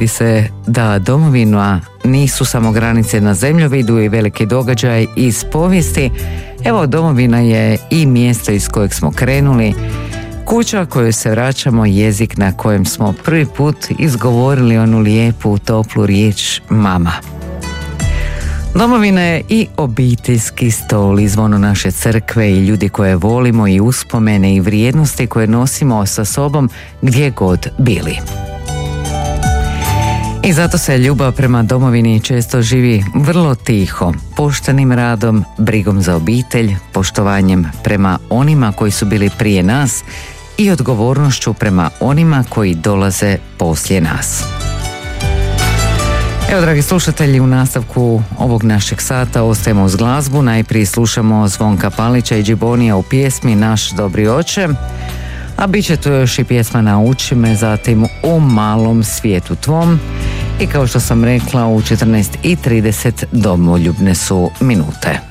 sjetiti se da domovina nisu samo granice na zemljovidu i veliki događaj iz povijesti. Evo, domovina je i mjesto iz kojeg smo krenuli, kuća koju se vraćamo, jezik na kojem smo prvi put izgovorili onu lijepu, toplu riječ mama. Domovina je i obiteljski stol, i zvono naše crkve, i ljudi koje volimo, i uspomene i vrijednosti koje nosimo sa sobom gdje god bili. I zato se ljubav prema domovini često živi vrlo tiho, poštenim radom, brigom za obitelj, poštovanjem prema onima koji su bili prije nas i odgovornošću prema onima koji dolaze poslije nas. Evo, dragi slušatelji, u nastavku ovog našeg sata ostajemo uz glazbu. Najprije slušamo Zvonka Palića i Džibonija u pjesmi Naš dobri oče, a bit će tu još i pjesma Nauči me, zatim U malom svijetu tvom, i kao što sam rekla, u 14:30 domoljubne su minute.